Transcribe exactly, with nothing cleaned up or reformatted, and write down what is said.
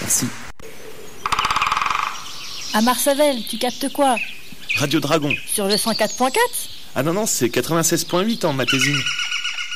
Merci. À Marsavel, tu captes quoi? Radio Dragon. Sur le cent quatre point quatre? Ah non, non, c'est quatre-vingt-seize point huit en Matésine.